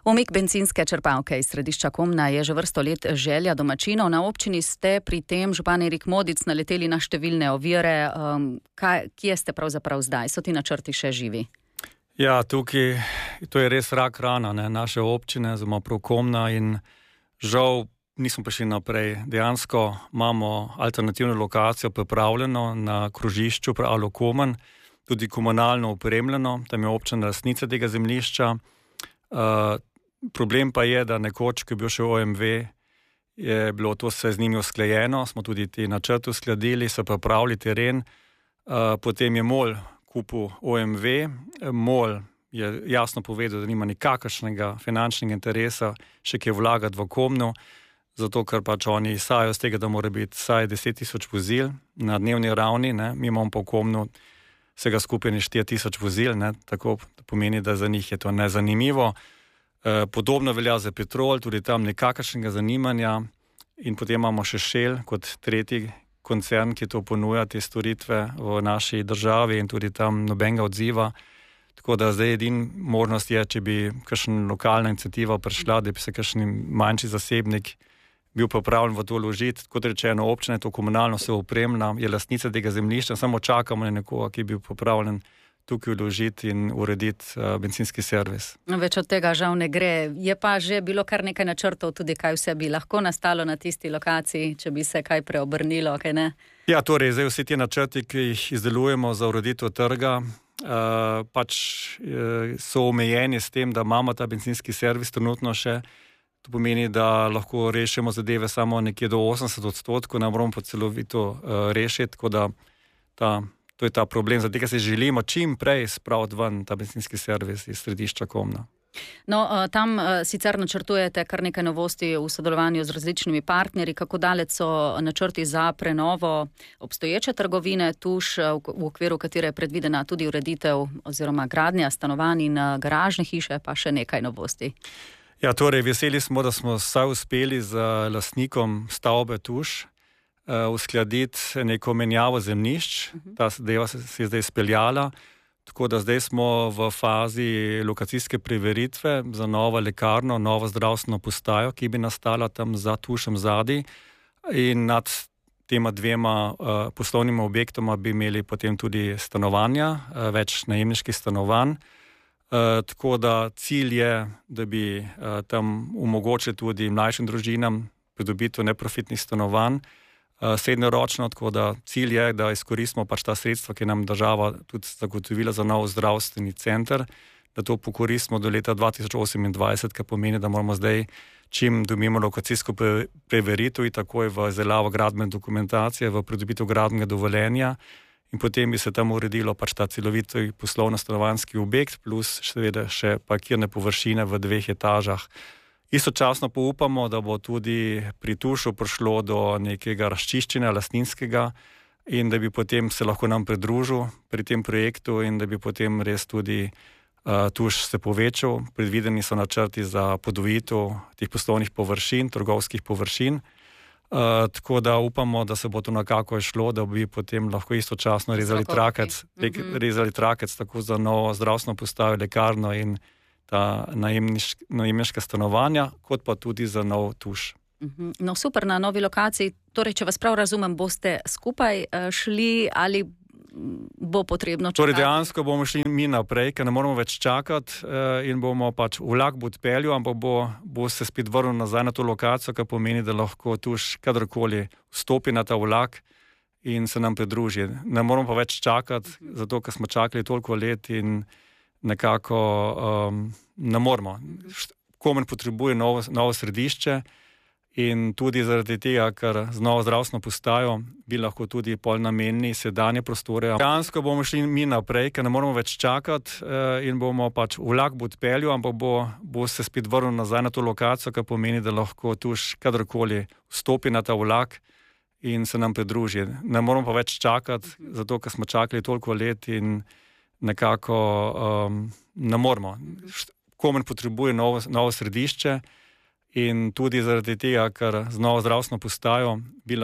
Umik bencinske črpalke iz središča Komna je že vrsto let želja domačinov. Na občini ste pri tem, župan Erik Modic, naleteli na številne ovire. Kje ste pravzaprav zdaj? So ti načrti še živi? Ja, tukaj, to je res rak rana naše občine, oziroma prav Komna, in žal nismo prišli naprej. Dejansko imamo alternativno lokacijo pripravljeno na krožišču pri Alokomen, tudi komunalno opremljeno, tam je občina lastnica tega zemljišča. Problem pa je, da nekoč, ko je bil še OMV, je bilo to vse z njimi usklajeno, smo tudi ti načrti uskladili, so pripravili teren, potem je MOL kupil OMV, MOL je jasno povedal, da nima nikakršnega finančnega interesa še kaj vlagati v Komno, zato ker pač oni izhajajo z tega, da mora biti vsaj 10,000 vozil na dnevni ravni, mi imamo po Komnu vsega skupaj 4,000 vozil, tako pomeni, da za njih je to nezanimivo. Podobno velja za Petrol, tudi tam nikakršnega zanimanja, in potem imamo še Shell kot tretji koncern, ki to ponuja, te storitve v naši državi, in tudi tam nobenega odziva. Tako da zdaj edina možnost je, če bi kakšna lokalna iniciativa prišla, da bi se kakšen manjši zasebnik bil pripravljen v to vložiti. Kot rečeno, občina je to komunalno se opremlja, je lastnica tega zemljišča, samo čakamo na nekoga, ki bi bil pripravljen tukaj vložiti in urediti bencinski servis. Več od tega žal ne gre. Je pa že bilo kar nekaj načrtov tudi, kaj vse bi lahko nastalo na tisti lokaciji, če bi se kaj preobrnilo, kaj ne? Ja, torej, zdaj vsi ti načrti, ki jih izdelujemo za ureditev trga, so omejeni s tem, da imamo ta bencinski servis trenutno še. To pomeni, da lahko rešimo zadeve samo nekje do 80%, ne moramo pa celovito rešiti, tako da to je ta problem. Zato se želimo čim prej spraviti ven ta bencinski servis iz središča Komna. No, tam sicer načrtujete kar nekaj novosti v sodelovanju z različnimi partnerji. Kako daleč so načrti za prenovo obstoječe trgovine Tuš, v okviru katere je predvidena tudi ureditev oziroma gradnja stanovanj in garažne hiše, pa še nekaj novosti? Ja, torej, veseli smo, da smo vsaj uspeli z lastnikom stavbe Tuš uskladiti neko menjavo zemljišč. Ta zadeva se je zdaj speljala, tako da zdaj smo v fazi lokacijske preveritve za novo lekarno, novo zdravstveno postajo, ki bi nastala tam za Tušem zadaj, in nad tema dvema poslovnima objektoma bi imeli potem tudi stanovanja, več najemniških stanovanj. Tako da cilj je, da bi tam omogočili tudi mlajšim družinam pridobitev neprofitnih stanovanj srednjeročno, tako da cilj je, da izkoristimo pač ta sredstva, ki nam država tudi zagotovila za nov zdravstveni center, da to pokoristimo do leta 2028, kar pomeni, da moramo zdaj, čim dobimo lokacijsko preveritev, in takoj v izdelavo gradbene dokumentacije, v pridobitev gradbenega dovoljenja, in potem bi se tam uredilo pač ta celoviti poslovno-stanovanjski objekt, plus seveda še parkirne površine v 2 etažah. Istočasno pa upamo, da bo tudi pri Tušu prišlo do nekega razčiščenja lastninskega in da bi potem se lahko nam pridružil pri tem projektu in da bi potem res tudi Tuš se povečal. Predvideni so načrti za podvojitev teh poslovnih površin, trgovskih površin. Tako da upamo, da se bo to nekako šlo, da bi potem lahko istočasno rezali trakec tako za novo zdravstveno postajo, lekarno in ta najemniška stanovanja, kot pa tudi za nov Tuš. No, super, na novi lokaciji. Torej, če vas prav razumem, boste skupaj šli ali bo potrebno čakati? Torej, dejansko bomo šli mi naprej, ker ne moramo več čakati in bomo pač vlak bo odpeljal, ampak bo se spet vrnil nazaj na to lokacijo, kar pomeni, da lahko Tuš kadarkoli vstopi na ta vlak in se nam pridruži. Ne moramo pa več čakati, zato ker smo čakali toliko let in nekako ne moramo. Komen potrebuje novo središče in tudi zaradi tega, ker z novo zdravstveno postajo bi lahko tudi pol namenili sedanje prostore. Dejansko bomo šli mi naprej, ker ne moramo več čakati in bomo pač vlak bo odpeljal, ampak bo se spet vrnil nazaj na to lokacijo, kar pomeni, da lahko Tuš kadarkoli vstopi na ta vlak in se nam pridruži. Ne moramo pa več čakati, zato ker smo čakali toliko let in nekako ne moramo. Komen potrebuje novo središče in tudi zaradi tega, ker z novo zdravstveno postajo bi